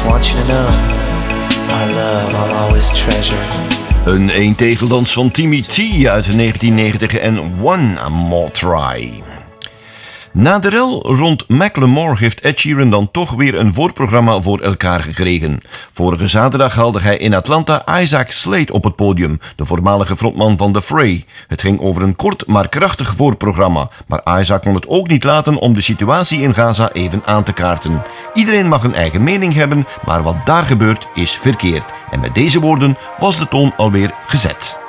want you to know, our love I'll always treasure. Een eentegeldans van Timmy T uit 1990 en One More Try. Na de rel rond Macklemore heeft Ed Sheeran dan toch weer een voorprogramma voor elkaar gekregen. Vorige zaterdag haalde hij in Atlanta Isaac Slade op het podium, de voormalige frontman van The Fray. Het ging over een kort maar krachtig voorprogramma, maar Isaac kon het ook niet laten om de situatie in Gaza even aan te kaarten. Iedereen mag een eigen mening hebben, maar wat daar gebeurt is verkeerd. En met deze woorden was de toon alweer gezet.